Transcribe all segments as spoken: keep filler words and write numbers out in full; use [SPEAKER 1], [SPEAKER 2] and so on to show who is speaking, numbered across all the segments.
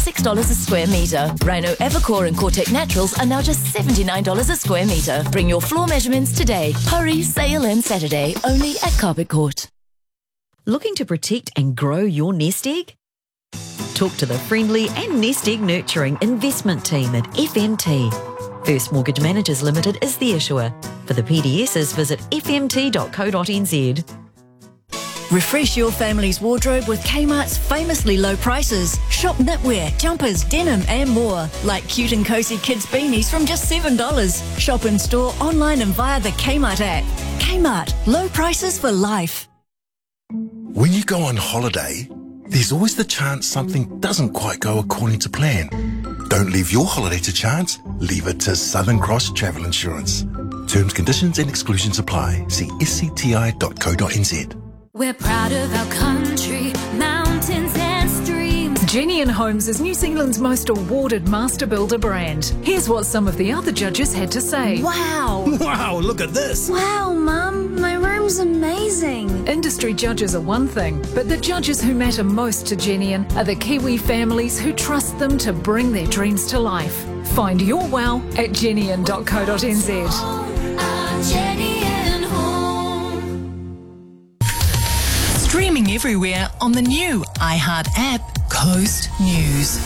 [SPEAKER 1] six dollars a square metre. Rhino Evercore and Cortec Naturals are now just seventy-nine dollars a square metre. Bring your floor measurements today. Hurry, sale ends Saturday, only at Carpet Court.
[SPEAKER 2] Looking to protect and grow your nest egg? Talk to the friendly and nest egg nurturing investment team at F M T. First Mortgage Managers Limited is the issuer. For the P D Ss, visit f m t dot co dot n z.
[SPEAKER 3] Refresh your family's wardrobe with Kmart's famously low prices. Shop knitwear, jumpers, denim and more. Like cute and cosy kids beanies from just seven dollars. Shop in store, online and via the Kmart app. Kmart, low prices for life.
[SPEAKER 4] When you go on holiday, there's always the chance something doesn't quite go according to plan. Don't leave your holiday to chance, leave it to Southern Cross Travel Insurance. Terms, conditions and exclusions apply. See s c t i dot co dot n z.
[SPEAKER 5] We're proud of our country, mountains and streams.
[SPEAKER 6] Genian Homes is New Zealand's most awarded master builder brand. Here's what some of the other judges had to say.
[SPEAKER 7] Wow!
[SPEAKER 8] Wow, look at this!
[SPEAKER 7] Wow, Mum, my room's amazing.
[SPEAKER 6] Industry judges are one thing, but the judges who matter most to Genian are the Kiwi families who trust them to bring their dreams to life. Find your wow at genian dot co dot n z.
[SPEAKER 9] Streaming everywhere on the new iHeart app, Coast News.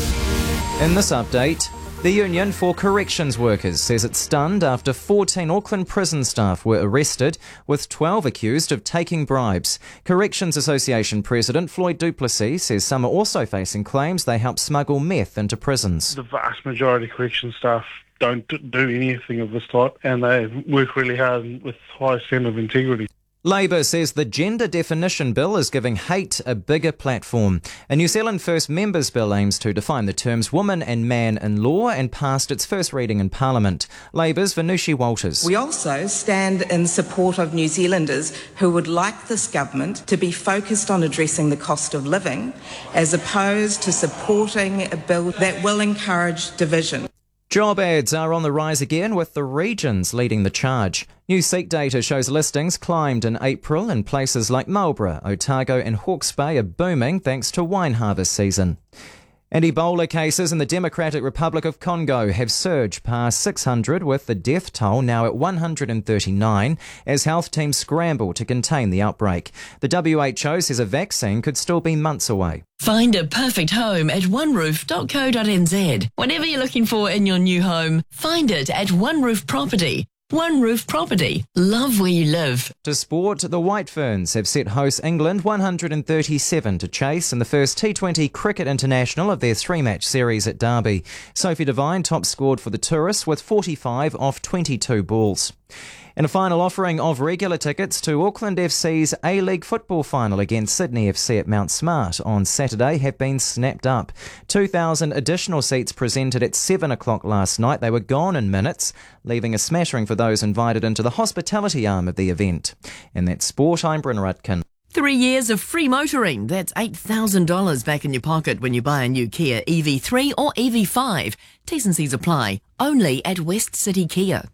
[SPEAKER 10] In this update, the Union for Corrections Workers says it's stunned after fourteen Auckland prison staff were arrested, with twelve accused of taking bribes. Corrections Association President Floyd Du Plessis says some are also facing claims they helped smuggle meth into prisons.
[SPEAKER 11] The vast majority of corrections staff don't do anything of this type, and they work really hard with high standard of integrity.
[SPEAKER 10] Labour says the Gender Definition Bill is giving hate a bigger platform. A New Zealand First Members Bill aims to define the terms woman and man in law and passed its first reading in Parliament. Labour's Venushi Walters.
[SPEAKER 12] We also stand in support of New Zealanders who would like this government to be focused on addressing the cost of living as opposed to supporting a bill that will encourage division.
[SPEAKER 10] Job ads are on the rise again, with the regions leading the charge. New Seek data shows listings climbed in April in places like Marlborough, Otago and Hawke's Bay are booming thanks to wine harvest season. And Ebola cases in the Democratic Republic of Congo have surged past six hundred, with the death toll now at one hundred thirty-nine as health teams scramble to contain the outbreak. The W H O says a vaccine could still be months away.
[SPEAKER 3] Find a perfect home at one roof dot co dot n z. Whatever you're looking for in your new home, find it at One Roof Property. One Roof Property. Love where you live.
[SPEAKER 10] To sport, the White Ferns have set hosts England one hundred thirty-seven to chase in the first T twenty Cricket International of their three-match series at Derby. Sophie Devine top scored for the tourists with forty-five off twenty-two balls. And a final offering of regular tickets to Auckland F C's A-League football final against Sydney F C at Mount Smart on Saturday have been snapped up. two thousand additional seats presented at seven o'clock last night. They were gone in minutes, leaving a smattering for those invited into the hospitality arm of the event. In that sport, I'm Bryn Rudkin.
[SPEAKER 3] Three years of free motoring. That's eight thousand dollars back in your pocket when you buy a new Kia E V three or E V five. T's and C's apply. Only at West City Kia.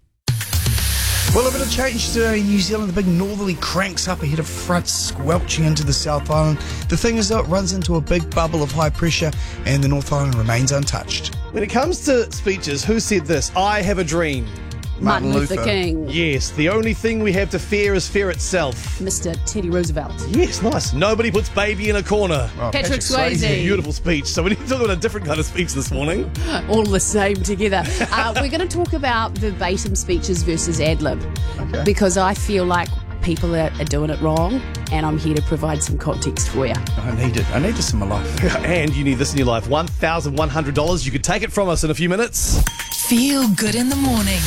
[SPEAKER 8] Well, a bit of change today in New Zealand. The big northerly cranks up ahead of fronts squelching into the South Island. The thing is, though, it runs into a big bubble of high pressure and the North Island remains untouched.
[SPEAKER 13] When it comes to speeches, who said this? I have a dream.
[SPEAKER 14] Martin, Martin Luther, Luther King.
[SPEAKER 13] Yes, the only thing we have to fear is fear itself.
[SPEAKER 14] Mister Teddy Roosevelt.
[SPEAKER 13] Yes, nice. Nobody puts baby in a corner.
[SPEAKER 14] Oh, Patrick, Patrick Swayze.
[SPEAKER 13] Swayze. Beautiful speech. So we need to talk about a different kind of speech this morning.
[SPEAKER 14] All the same together. uh, we're going to talk about verbatim speeches versus ad-lib. Okay. Because I feel like people are, are doing it wrong, and I'm here to provide some context for you.
[SPEAKER 8] I need it. I need this in my life.
[SPEAKER 13] And you need this in your life. one thousand one hundred dollars. You could take it from us in a few minutes.
[SPEAKER 9] Feel good in the morning.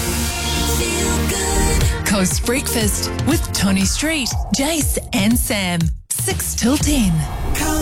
[SPEAKER 9] Feel good. Coast Breakfast with Tony Street, Jace and Sam. six till ten.